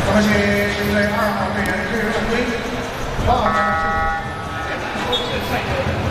感谢现在2号队员的队员的归，2号队员是。